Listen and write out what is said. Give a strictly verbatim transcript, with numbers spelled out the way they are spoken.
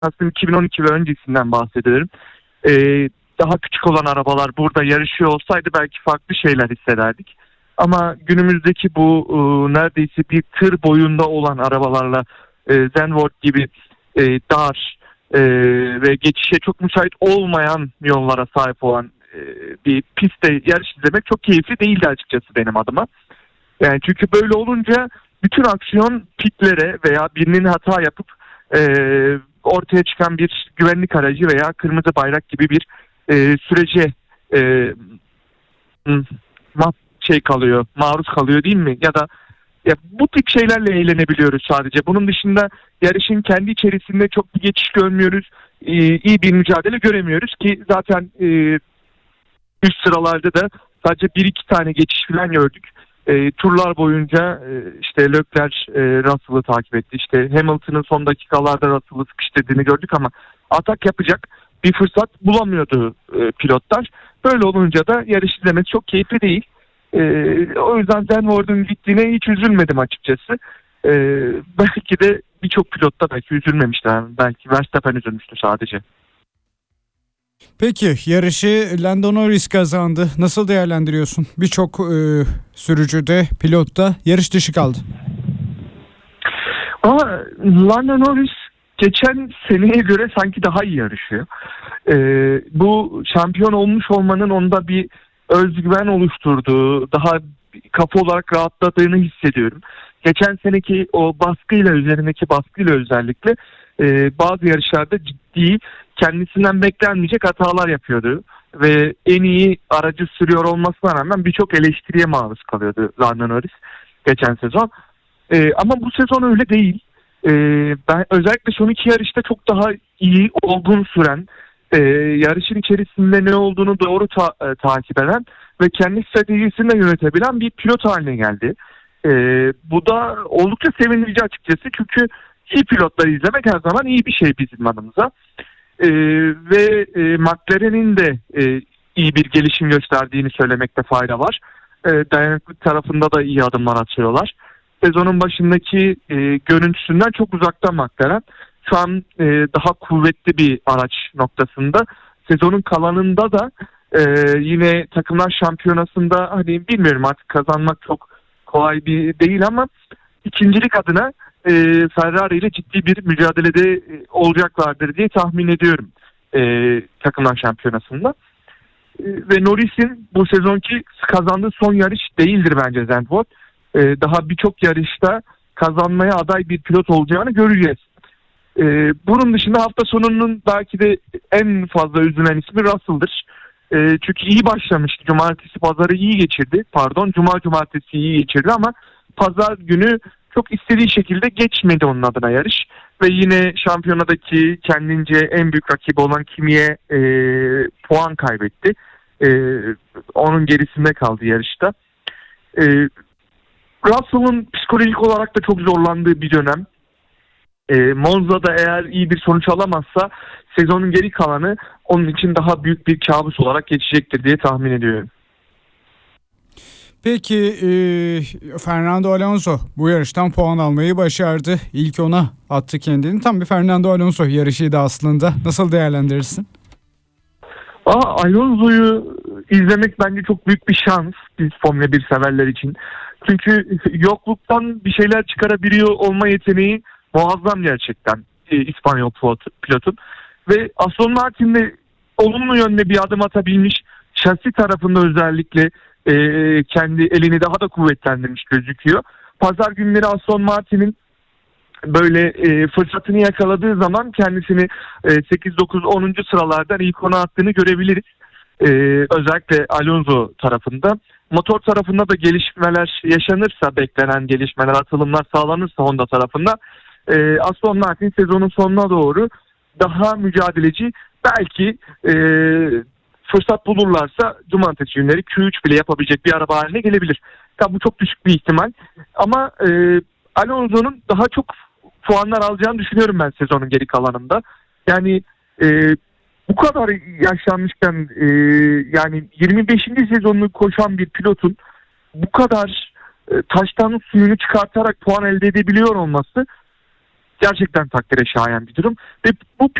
aslında iki bin on iki ve öncesinden bahsediyorum. Ee, daha küçük olan arabalar burada yarışıyor olsaydı belki farklı şeyler hissederdik. Ama günümüzdeki bu e, neredeyse bir tır boyunda olan arabalarla e, Zandvoort gibi e, dar e, ve geçişe çok müsait olmayan yollara sahip olan e, bir pistte yarış izlemek çok keyifli değildi açıkçası benim adıma. Yani çünkü böyle olunca bütün aksiyon pitlere veya birinin hata yapıp e, ortaya çıkan bir güvenlik aracı veya kırmızı bayrak gibi bir e, sürece e, şey kalıyor, maruz kalıyor değil mi? Ya da ya bu tip şeylerle eğlenebiliyoruz sadece. Bunun dışında yarışın kendi içerisinde çok bir geçiş görmüyoruz. E, iyi bir mücadele göremiyoruz ki zaten e, üst sıralarda da sadece bir iki tane geçiş falan gördük. E, turlar boyunca e, işte Leclerc e, Russell'ı takip etti. İşte Hamilton'ın son dakikalarda Russell'ı sıkıştırdığını gördük ama atak yapacak bir fırsat bulamıyordu e, pilotlar. Böyle olunca da yarış izlemesi çok keyifli değil. E, o yüzden Zandvoort'un gittiğine hiç üzülmedim açıkçası. E, belki de birçok pilot da belki üzülmemişler. Belki Verstappen üzülmüştü sadece. Peki yarışı Lando Norris kazandı. Nasıl değerlendiriyorsun? Birçok e, sürücü de pilot da yarış dışı kaldı. Ama Lando Norris geçen seneye göre sanki daha iyi yarışıyor. Ee, bu şampiyon olmuş olmanın onda bir özgüven oluşturduğu, daha kafa olarak rahatladığını hissediyorum. Geçen seneki o baskıyla, üzerindeki baskıyla özellikle e, bazı yarışlarda ciddi, kendisinden beklenmeyecek hatalar yapıyordu. Ve en iyi aracı sürüyor olmasına rağmen birçok eleştiriye maruz kalıyordu Lando Norris geçen sezon. E, ama bu sezon öyle değil. E, ben özellikle son iki yarışta çok daha iyi, olgun süren, e, yarışın içerisinde ne olduğunu doğru ta- e, takip eden ve kendi stratejisini de yönetebilen bir pilot haline geldi. E, bu da oldukça sevindirici açıkçası, çünkü iyi pilotları izlemek her zaman iyi bir şey bizim adımıza. E, ve e, McLaren'in de e, iyi bir gelişim gösterdiğini söylemekte fayda var. E, dayanıklık tarafında da iyi adımlar atıyorlar. Sezonun başındaki e, görüntüsünden çok uzakta McLaren. Şu an e, daha kuvvetli bir araç noktasında. Sezonun kalanında da e, yine takımlar şampiyonasında, hani bilmiyorum, artık kazanmak çok kolay bir değil ama ikincilik adına e, Ferrari ile ciddi bir mücadelede e, olacaklardır diye tahmin ediyorum e, takımlar şampiyonasında. E, ve Norris'in bu sezonki kazandığı son yarış değildir bence Zandvoort. E, daha birçok yarışta kazanmaya aday bir pilot olacağını göreceğiz. E, bunun dışında hafta sonunun belki de en fazla üzülen ismi Russell'dır. E, çünkü iyi başlamıştı. Cumartesi pazarı iyi geçirdi. Pardon, cuma cumartesi iyi geçirdi ama pazar günü çok istediği şekilde geçmedi onun adına yarış. Ve yine şampiyonadaki kendince en büyük rakibi olan Kimi'ye e, puan kaybetti. E, onun gerisinde kaldı yarışta. E, Russell'ın psikolojik olarak da çok zorlandığı bir dönem. E, Monza'da eğer iyi bir sonuç alamazsa sezonun geri kalanı onun için daha büyük bir kabus olarak geçecektir diye tahmin ediyorum. Peki e, Fernando Alonso bu yarıştan puan almayı başardı. İlk ona attı kendini. Tam bir Fernando Alonso yarışıydı aslında. Nasıl değerlendirirsin? Aa, Alonso'yu izlemek bence çok büyük bir şans biz Formula bir severler için. Çünkü yokluktan bir şeyler çıkarabiliyor olma yeteneği muazzam gerçekten e, İspanyol pilotun. Ve Aston Martin'de olumlu yönde bir adım atabilmiş, şasi tarafında özellikle e, kendi elini daha da kuvvetlendirmiş gözüküyor. Pazar günleri Aston Martin'in böyle e, fırsatını yakaladığı zaman kendisini e, sekiz dokuz onuncu sıralardan ilk ona attığını görebiliriz. E, özellikle Alonso tarafında. Motor tarafında da gelişmeler yaşanırsa, beklenen gelişmeler, atılımlar sağlanırsa Honda tarafında e, Aston Martin sezonun sonuna doğru daha mücadeleci, belki e, fırsat bulurlarsa cumartesi günleri Q üç bile yapabilecek bir araba haline gelebilir. Tabi bu çok düşük bir ihtimal ama e, Alonso'nun daha çok puanlar alacağını düşünüyorum ben sezonun geri kalanında. Yani e, bu kadar yaşlanmışken e, yani yirmi beşinci sezonunu koşan bir pilotun bu kadar e, taştan suyunu çıkartarak puan elde edebiliyor olması gerçekten takdire şayan bir durum ve bu